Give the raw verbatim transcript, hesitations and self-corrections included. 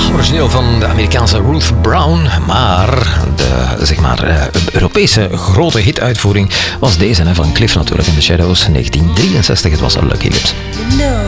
origineel van de Amerikaanse Ruth Brown, maar de zeg maar, uh, Europese grote hituitvoering was deze hè, van Cliff natuurlijk in The Shadows, negentien drieënzestig. Het was een Lucky Lips. No.